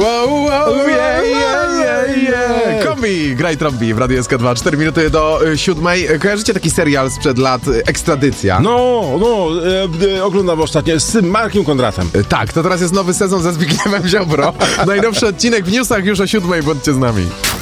Kombi, graj trąbi w Radiu SK2, 4 minuty do 7. Kojarzycie taki serial sprzed lat, Ekstradycja? Oglądam ostatnio z Markiem Kondratem. Tak, to teraz jest nowy sezon ze Zbigniewem Ziobro. Najnowszy odcinek w newsach już o 7, bądźcie z nami.